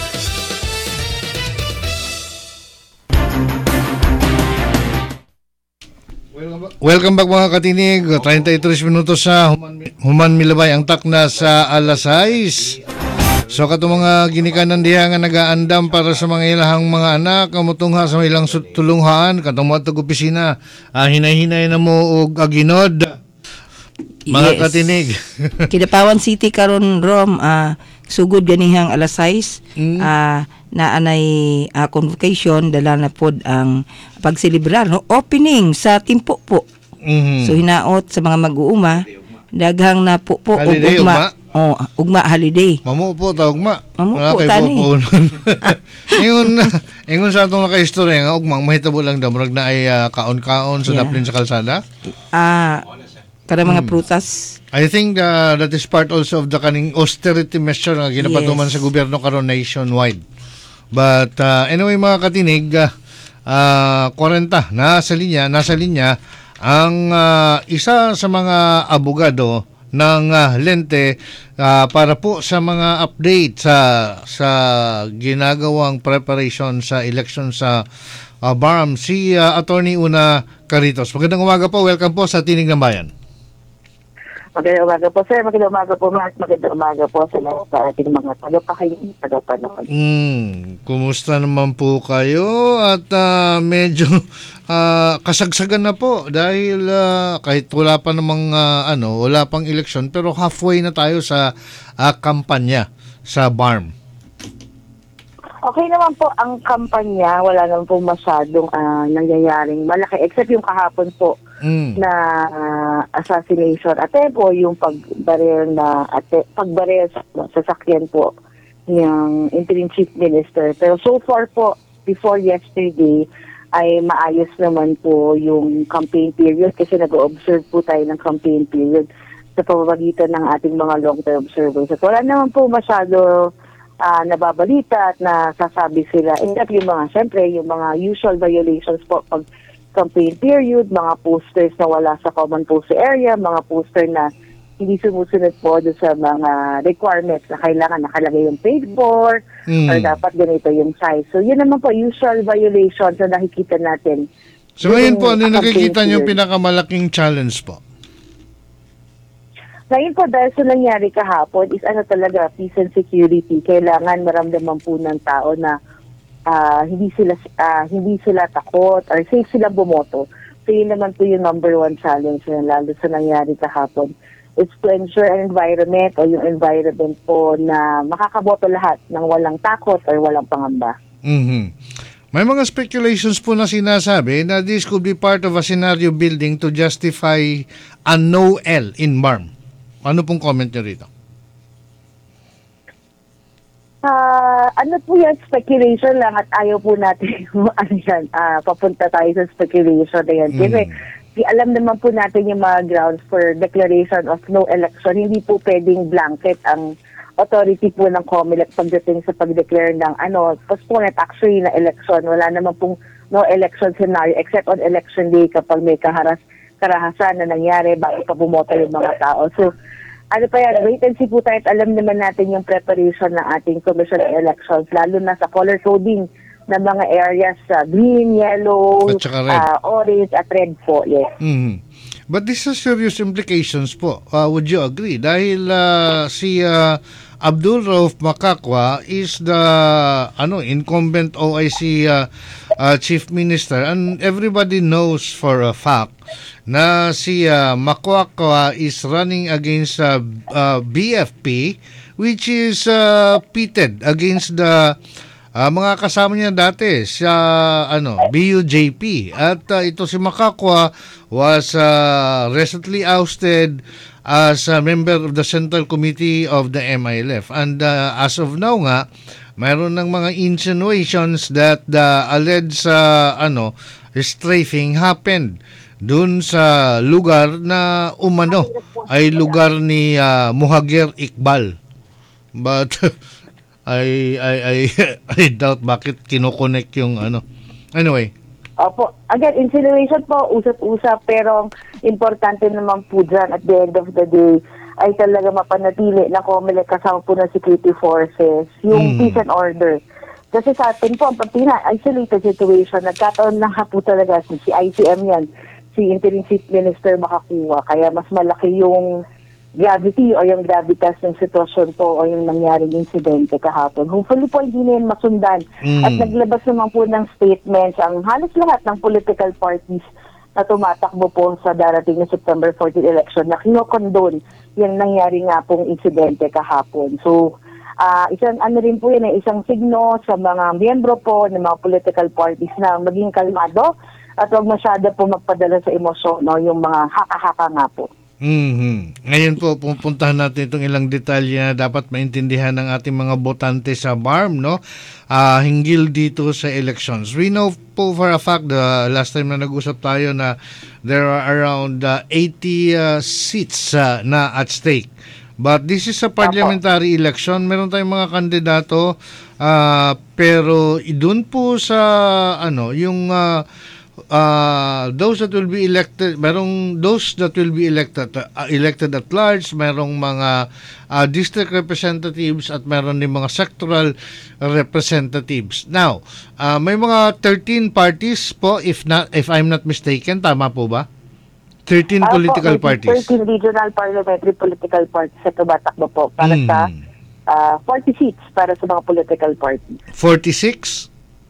Welcome back mga katinig. thirty-three minutos sa Human, Human Milabay ang takna sa alas sais. So kato mga ginikanan diha nga nagaandam para sa mga ilahang mga anak kamutungha sa ilang tulunghaan katong mo tug opisina, ah, hinay-hinay na mo og aginod. Mga Yes. katinig. Kidapawan City karon Rom, ah, sugod ganihang alas sais, Mm. ah, na anay ah, convocation dala na pod ang pagselebrar no opening sa Timpo po. Mhm. So hinaot sa mga mag-uuma daghang na po po og Holiday, ugma. Oh, ugma holiday. Mamu po tawag ma. Mamu po, Wala kay tani. po po. Ingon ingon sa atong naka-istorya nga ugmang mahitabo lang daw murag na ay ah, kaon-kaon sa Yeah. daplin sa kalsada. Ah, kada mga Hmm. prutas. I think uh, that is part also of the kaning austerity measure nga ginapatuman Yes. sa gobyerno karon nationwide. But uh, anyway mga katinig, uh, uh, forty nasa linya, nasa linya ang uh, isa sa mga abogado ng uh, Lente uh, para po sa mga update sa sa ginagawang preparation sa election sa uh, B A R M, si uh, Attorney Una Caritos. Magandang umaga po, welcome po sa Tinig ng Bayan. Magandang umaga po, sir. Magandang umaga po, Mark. Magandang umaga po sa lahat sa ating mga tagapakinig, tagapanood. Hmm, kumusta naman po kayo? At ah, medyo ah, kasagsagan na po dahil ah, kahit wala pa namang ah, ano, wala pang eleksyon pero halfway na tayo sa ah, kampanya sa B A R M. Okay naman po ang kampanya. Wala naman po masyadong ah, nangyayaring malaki except yung kahapon po Mm. na uh, assassination attempt po, yung pagbaril na ate, pagbaril sa sasakyan po ng interim chief minister. Pero so far po, before yesterday, ay maayos naman po yung campaign period kasi nag-observe po tayo ng campaign period sa pamamagitan ng ating mga long-term observers. At wala naman po masyado uh, nababalita at nasasabi sila. Except yung mga, syempre, yung mga usual violations po pag campaign period, mga posters na wala sa common poster area, mga poster na hindi sumusunod po doon sa mga requirements na kailangan nakalagay yung paid for, Mm. or dapat ganito yung size. So, yun naman po, usual violations na nakikita natin. So ngayon po, ano Yung nakikita niyo campaign pinakamalaking challenge po? Ngayon po, dahil sa nangyari kahapon, is ano talaga, peace and security. Kailangan maramdaman po ng tao na ah, hindi sila ah, hindi sila takot or safe sila bumoto. So yun naman po yung number one challenge na lalo sa nangyari kahapon. It's to ensure an environment o yung environment po na makakaboto lahat ng walang takot or walang pangamba. Mhm. May mga speculations po na sinasabi na this could be part of a scenario building to justify a no-L in B A R M. Ano pong comment niyo rito? Ah, ano po yan, speculation lang at ayaw po natin ano yan, ah, papunta tayo sa speculation na yan. Kasi di alam naman po natin yung mga grounds for declaration of no election. Hindi po pwedeng blanket ang authority po ng COMELEC pagdating sa pag-declare ng ano, postponed actually na election. Wala naman pong no election scenario except on election day kapag may kaharas, karahasan na nangyari bago pa bumoto yung mga tao. So, ano pa yan, wait and see po tayo at alam naman natin yung preparation ng ating Commission on Elections, lalo na sa color coding ng mga areas, uh, green, yellow, At saka red. uh, orange, at red po, yes. Mhm. But this has serious implications po. Uh, would you agree? Dahil uh, si uh, Abdul Rauf Makakwa is the ano incumbent O I C uh, uh, Chief Minister, and everybody knows for a fact na si uh, Makakwa is running against uh, uh, B F P, which is uh, pitted against the Uh, mga kasama niya dati sa ano B U J P, at uh, ito si Makakwa was uh, recently ousted as a member of the Central Committee of the M I L F, and uh, as of now nga mayroon ng mga insinuations that the alleged uh, ano strafing happened dun sa lugar na umano ay lugar ni uh, Muhagir Iqbal, but I I I I doubt bakit kino-connect yung ano. Anyway. Opo. Again, insinuation po, usap-usap, pero importante naman po dyan at the end of the day ay talaga mapanatili na COMELEC kasama po ng security forces, yung mm. peace and order. Kasi sa atin po, ang pina-isolated situation, nagkataon lang ha po talaga si I C M yan, si Interim Chief Minister makakuha. Kaya mas malaki yung gravity o yung gravitas ng sitwasyon po o yung nangyaring insidente kahapon. Hopefully po hindi na yun masundan. Mm. At naglabas naman po ng statements ang halos lahat ng political parties na tumatakbo po sa darating na September fourteenth election na kinokondone yung nangyari nga pong insidente kahapon. So, uh, isang ano rin po yun, eh, isang signo sa mga miyembro po ng mga political parties na maging kalmado at huwag masyado po magpadala sa emosyon no, yung mga haka-haka nga po. Mm-hmm. Ngayon po, pupuntahan natin itong ilang detalye na dapat maintindihan ng ating mga botante sa B A R M, no? Uh, hinggil dito sa elections. We know po for a fact, the last time na nag-usap tayo na there are around uh, eighty uh, seats uh, na at stake. But this is a parliamentary election. Meron tayong mga kandidato, uh, pero doon po sa, ano, yung... Uh, Uh, those that will be elected, merong those that will be elected uh, elected at large, merong mga uh, district representatives at meron din mga sectoral representatives. Now, uh, may mga thirteen parties po, if not if I'm not mistaken, tama po ba? thirteen uh, political po, parties. thirteen regional parliamentary political parties sa tumatakbo po para hmm. sa uh, forty seats para sa mga political parties. forty-six?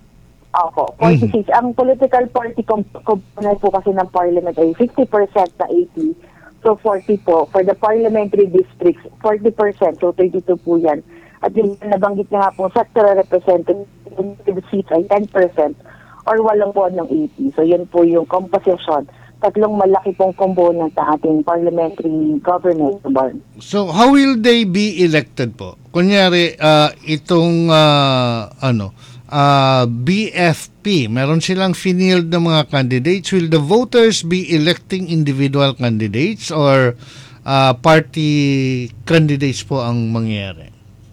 Ako, forty-six. Mm-hmm. Ang political party component po kasi ng parliament ay fifty percent na eighty. So forty po. For the parliamentary districts, forty percent. So thirty-two po yan. At yung nabanggit nga po, sectoral representative seats ay ten percent or walang po ng eighty. So yun po yung composition. Tatlong malaki pong component ng ating parliamentary government. So how will they be elected po? Kunyari, uh, itong uh, ano, Uh, B F P, meron silang finield na mga candidates. Will the voters be electing individual candidates or uh, party candidates po ang mangyayari?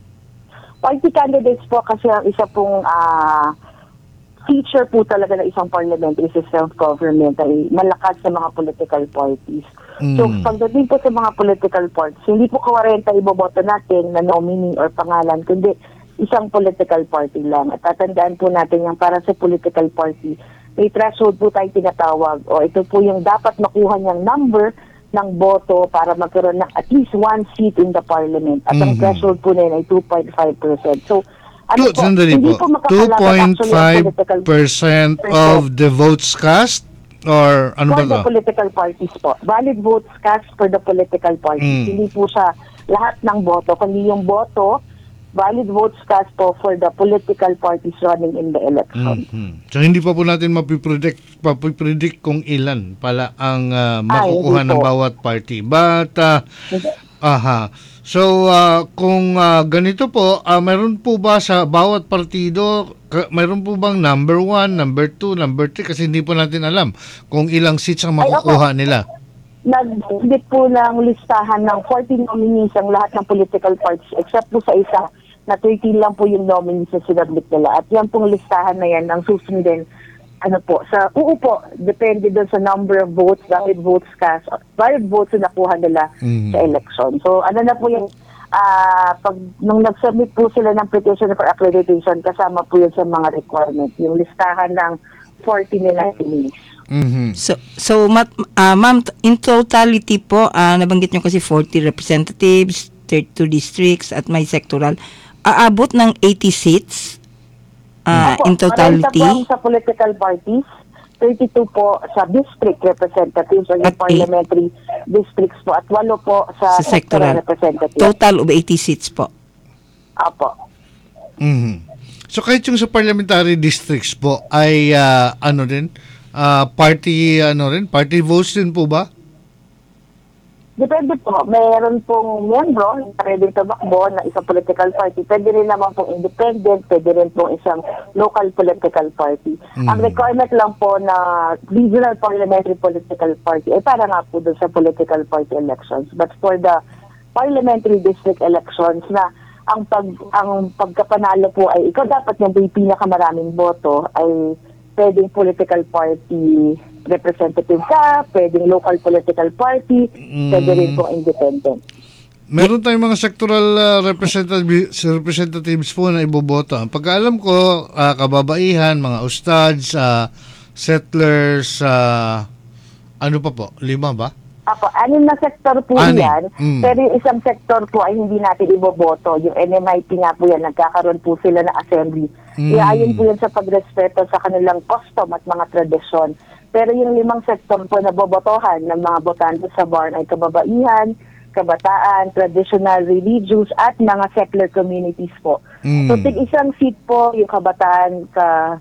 Party candidates po kasi ang isa pong uh, feature po talaga ng isang parliamentary system of government ay malakas sa mga political parties. Mm. So pagdating po sa mga political parties, hindi po kawarenta iboboto natin na nominee or pangalan, kundi isang political party lang. At tatandaan po natin yung para sa political party, may threshold po tayo tinatawag o ito po yung dapat makuha niyang number ng boto para magkaroon ng at least one seat in the parliament. At mm-hmm. ang threshold po na yun ay two point five percent. So, ano Two, po, hindi po, po two point five percent of the votes cast? Or ano for ba the political parties po. Valid votes cast for the political parties. Mm. Hindi po siya lahat ng boto, kundi yung boto valid votes cast po for the political parties running in the election. Mm-hmm. So hindi pa po natin mapipredict, mapipredict kung ilan pala ang uh, makukuha Ay, ng bawat party. But, uh, aha. So, uh, kung uh, ganito po, uh, mayroon po ba sa bawat partido, k- mayroon po bang number one, number two, number three? Kasi hindi po natin alam kung ilang seats ang makukuha Ay, okay. nila. Nag-edit po ng listahan ng fourteen nominees ang lahat ng political parties except po sa isa na thirteen lang po yung nominees na sinabit nila. At yan pong listahan na yan ang susundin ano po, sa uupo, depende doon sa number of votes, valid votes cast, valid votes na nakuha nila Mm. sa election. So, ano na po yung, ah pag, nung nag-submit po sila ng petition for accreditation, kasama po yun sa mga requirements, yung listahan ng forty nila release. Mhm. So, so ma- ah, ma'am, in totality po, ah, nabanggit nyo kasi forty representatives, thirty-two districts, at may sectoral. Aabot ng eighty seats ah, Opo, in totality. marami po sa political parties, thirty-two po sa district representatives or yung At parliamentary districts po, at walo po sa, Sa sectoral sectoral. representatives. Total of eighty seats po. Apo. Mhm. So kahit yung sa parliamentary districts po ay ah, ano din, ah, party ano rin, party votes din po ba? Depende po. Mayroon pong miyembro na pwedeng tumakbo na isang political party. Pwede rin naman pong independent, pwede rin pong isang local political party. Mm. Ang requirement lang po na regional parliamentary political party ay para nga po doon sa political party elections. But for the parliamentary district elections na ang pag ang pagkapanalo po ay ikaw dapat yung may pinakamaraming boto ay pwedeng political party representative ka, pwedeng local political party, Mm. pwede rin po independent. Meron tayong mga sectoral ah, representative, representatives po na iboboto. Ang pagkaalam ko, ah, kababaihan, mga ustads, ah, settlers, ah, ano pa po? Lima ba? Ako, anim na sektor po Anim. yan, Mm. pero yung isang sektor po ay hindi natin iboboto. Yung N M I P nga po yan, nagkakaroon po sila ng assembly. Mm. Iayon po yan sa pagrespeto sa kanilang custom at mga tradisyon. Pero yung limang sektor po na bobotohan ng mga botante sa barn ay kababaihan, kabataan, traditional, religious, at mga settler communities po. Mm. So, tig isang seat po yung kabataan,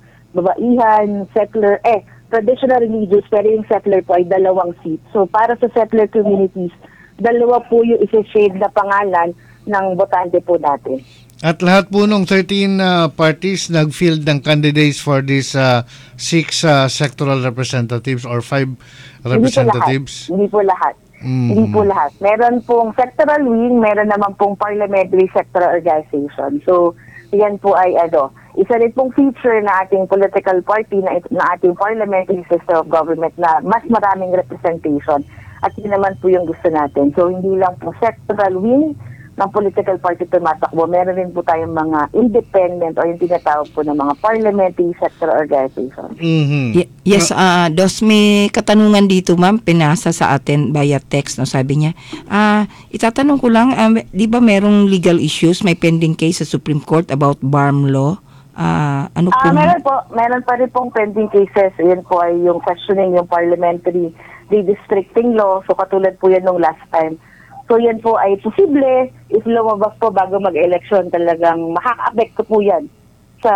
kababaihan, settler, eh, traditional religious, pero yung settler po ay dalawang seat. So, para sa settler communities, dalawa po yung isa-shade na pangalan ng botante po dati. At lahat po nung thirteen ah, parties nag-field ng candidates for these ah, six ah, sectoral representatives or five representatives. Hindi po lahat. Mm. Hindi po lahat. Meron pong sectoral wing, meron naman pong parliamentary sectoral organization. So, yan po ay ano, isa rin pong feature na ating political party, na, na ating parliamentary system of government na mas maraming representation. At yun naman po yung gusto natin. So, hindi lang po sectoral wing ng political party tumatakbo, meron rin po tayong mga independent o yung tinatawag po ng mga parliamentary sectoral organization. Mhm. Y- yes, ah Dos, may katanungan dito, ma'am, pinasa sa atin via text, no, sabi niya. Ah, itatanong ko lang, ah, di ba merong legal issues, may pending case sa Supreme Court about B A R M law? Ah, ano po? Ah, meron po, meron pa rin pong pending cases. Yan po ay yung questioning yung parliamentary redistricting law. So katulad po yan nung last time. So yan po ay posible if lumabas po bago mag-election, talagang makaka-apekto po yan sa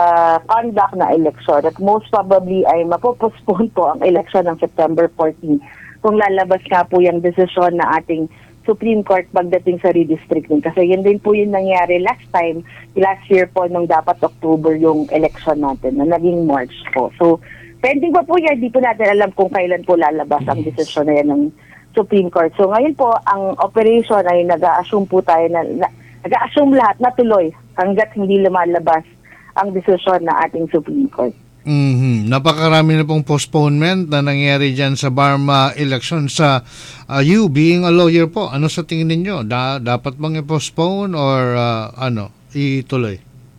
conduct na election. At most probably ay mapopostpone po ang election ng September fourteenth kung lalabas nga po yung desisyon na ating Supreme Court pagdating sa redistricting. Kasi yun din po yung nangyari last time, last year po nung dapat October yung election natin na naging March po. So pending pa po yan, di po natin alam kung kailan po lalabas ang desisyon na yan ng Supreme Court. So ngayon po, ang operation ay nag-a-assume po tayo na, na nag-a-assume lahat na tuloy hanggat hindi lumalabas ang desisyon na ating Supreme Court. Mhm. Napakarami na pong postponement na nangyari dyan sa B A R M ah, election. Sa ah, you being a lawyer po, ano sa tingin ninyo? Da- dapat bang i-postpone or ah, ano, ituloy?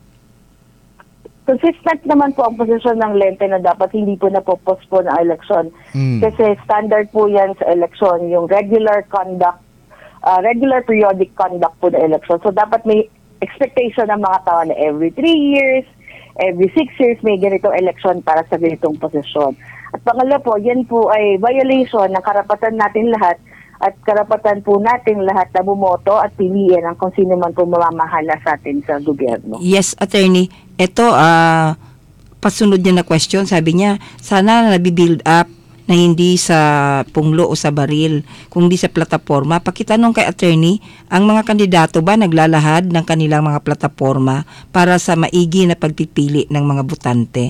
Consistent naman po ang posisyon ng Lente na dapat hindi po napopostpone ang election. Mm. Kasi standard po yan sa election, yung regular conduct, uh, regular periodic conduct po ng election. So dapat may expectation ng mga tao na every three years, every six years may ganitong election para sa ganitong posisyon. At pangalawa po, yan po ay violation ng karapatan natin lahat at karapatan po natin lahat na bumoto at piliin ang kung sino man po mamamahala sa atin sa gobyerno. Yes, attorney. Ito, ah, pasunod niya na question, sabi niya, sana nabibuild up na hindi sa punglo o sa baril, kundi sa plataforma. Pakitanong kay attorney, ang mga kandidato ba naglalahad ng kanilang mga plataforma para sa maigi na pagpipili ng mga botante?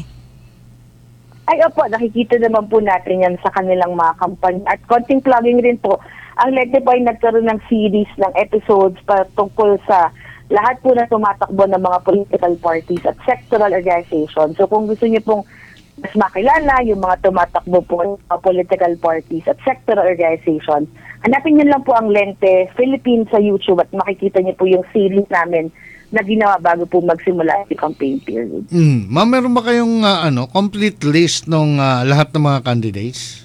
Ay, opo, nakikita naman po natin yan sa kanilang mga kampanya. At konting plugging rin po, ang Lente po ay nagkaroon ng series ng episodes patungkol sa lahat po na tumatakbo ng mga political parties at sectoral organizations. So kung gusto niyo pong mas makilala, yung mga tumatakbo po sa political parties at sectoral organizations, hanapin niyo lang po ang Lente Philippines sa YouTube at makikita niyo po yung series namin na ginawa bago po magsimula ang campaign period. Mm. Ma'am, meron ba kayong uh, ano, complete list ng uh, lahat ng mga candidates?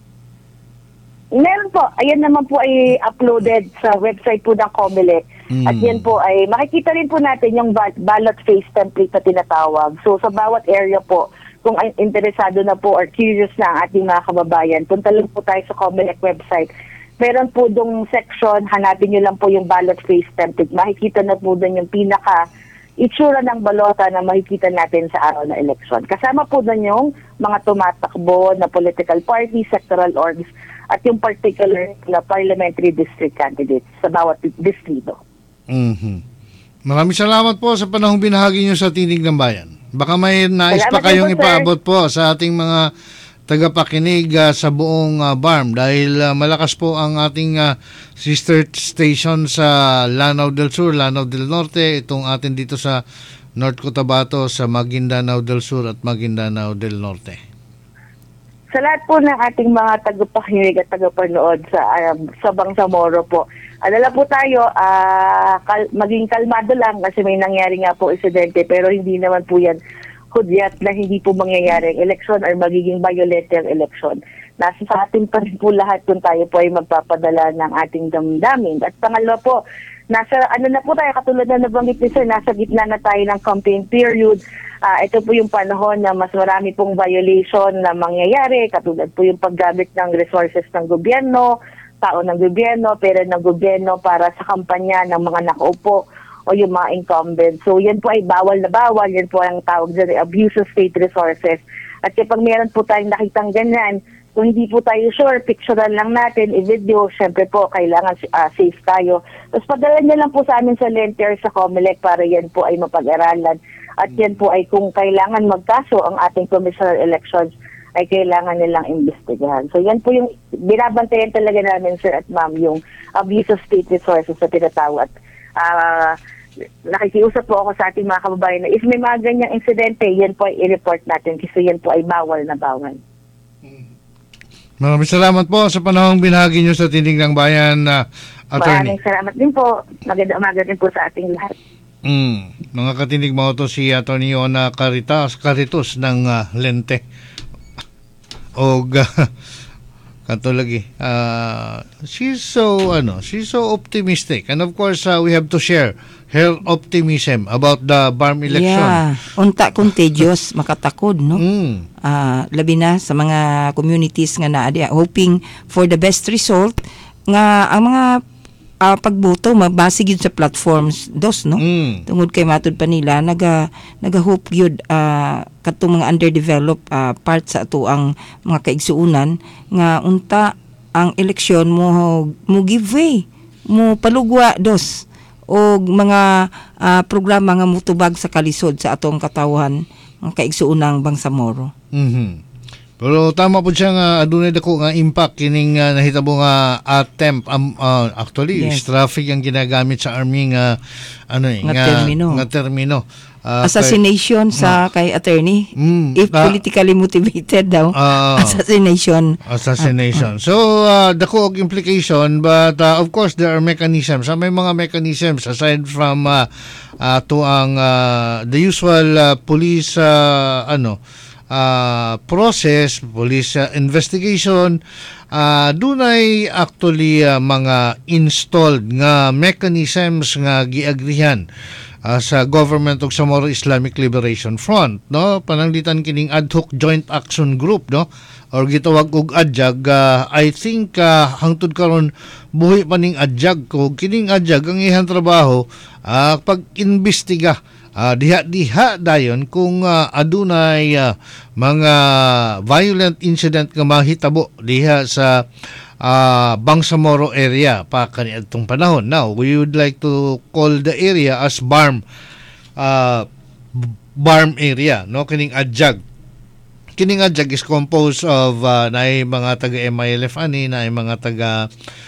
Meron po. Ayan naman po ay uploaded sa website po ng COMELEC. Mm. At yan po ay makikita rin po natin yung ba- ballot face template na tinatawag. So sa bawat area po, kung interesado na po or curious na ang ating mga kababayan, punta lang po tayo sa COMELEC website. Meron po dong section, hanapin nyo lang po yung ballot face template. Makikita na po doon yung pinaka itsura ng balota na makikita natin sa araw na eleksyon. Kasama po doon yung mga tumatakbo na political party, sectoral orgs, at yung particular na parliamentary district candidates sa bawat distrito. Mm-hmm. Maraming salamat po sa panahong binahagi nyo sa Tinig ng Bayan. Baka may nais Salamat pa kayong po, sir. ipaabot po sa ating mga tagapakinig uh, sa buong uh, B A R M dahil uh, malakas po ang ating uh, sister station sa Lanao del Sur, Lanao del Norte, itong atin dito sa North Cotabato, sa Maguindanao del Sur at Maguindanao del Norte. Sa lahat po ng ating mga tagapakinig at tagapanood sa um, sa Bangsamoro po, alala po tayo, uh, kal- maging kalmado lang kasi may nangyari nga po insidente pero hindi naman po yan hudyat na hindi po mangyayari ang eleksyon or magiging violent ang eleksyon. Nasa sa atin pa rin po lahat kung tayo po ay magpapadala ng ating damdamin. At pangalawa po, nasa ano na po tayo, katulad na nabanggit ni Sir, nasa gitna na tayo ng campaign period. Uh, ito po yung panahon na mas marami pong violation na mangyayari, katulad po yung paggamit ng resources ng gobyerno, tao ng gobyerno, pera ng gobyerno para sa kampanya ng mga nakaupo o yung mga incumbents. So yan po ay bawal na bawal, yan po ang tawag dyan, abuse of state resources. At kapag meron po tayong nakitang ganyan, kung hindi po tayo sure, picturean lang natin, i-video, syempre po, kailangan uh, safe tayo. Tapos padala niya lang po sa amin sa Lente or sa COMELEC para yan po ay mapag-aralan. At yan po ay kung kailangan magkaso ang ating commissioner elections, ay kailangan nilang imbestigahan. So yan po yung binabantayan talaga namin, sir at ma'am, yung abuse of state resources na tinatawag. At uh, nakikiusap po ako sa ating mga kababayan na if may mga ganyang insidente, yan po ay i-report natin kasi yan po ay bawal na bawal. Maraming salamat po sa panahong binahagi nyo sa Tinig ng Bayan, uh, Attorney. Maraming salamat din po. Maganda umaga din po sa ating lahat. Mm, mga katinig mo to si Attorney Ona Caritas, Caritos ng uh, Lente. O uh, katulagi, uh, she's so ano, she's so optimistic, and of course uh, we have to share her optimism about the B A R M election. Yeah, unta contagious, makatakod, no? Mm. Uh, labi na sa mga communities nga naa diha, hoping for the best result nga ang mga uh, pagboto mabase gyud sa platforms dos, no? Mm. Tungod kay matud pa nila naga naga-hope gyud uh, katong mga underdeveloped uh, part sa ato ang mga kaigsuunan nga unta ang eleksyon mo mo give way, mo palugwa dos o mga uh, programa nga mutubag sa kalisod sa atong katawhan ang kaigsuunang Bangsamoro. Mhm. Pero tama po siya nga adunay dako nga impact kining uh, nahitabo nga attempt um, uh, actually Yes. is traffic ang ginagamit sa army nga ano eh, Nga nga termino. nga termino. Uh, Assassination sa kay attorney. Mm, If ah, politically motivated daw, ah, assassination. assassination. So, uh, dako og implication, but uh, of course there are mechanisms. Uh, may mga mechanisms aside from uh, uh, to ang uh, the usual uh, police uh, ano uh, process, police uh, investigation, uh, dunay actually uh, mga installed nga mechanisms nga giagrihan Uh, sa government ug sa Moro Islamic Liberation Front, no, pananglitan kining ad hoc joint action group, no, or gitawag og adjag. uh, I think uh, hangtod karon buhi pa ning adjag ko kining adjag ang iyang trabaho uh, pag-imbestiga uh, diha-diha dayon kung uh, adunay uh, mga violent incident nga mahitabo diha sa uh, Bangsamoro area pa kaniadtong panahon. Now, we would like to call the area as B A R M uh, B A R M area, no, kining adjag. Kining adjag is composed of uh, naay mga taga M I L F ani, naay mga taga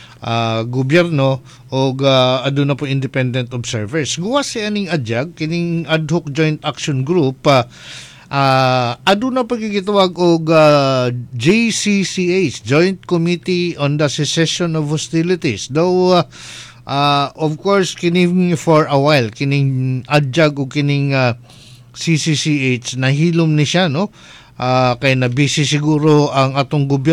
uh, gobyerno o uh, aduna po independent observers. Guwas si aning adjag kining ad hoc joint action group uh, uh, aduna pagkikitawag og uh, J C C H, Joint Committee on the Cessation of Hostilities. Though uh, uh, of course kining for a while kining adjag o kining uh, C C C H nahilom ni siya, no? Uh, kay na busy siguro ang atong gobyerno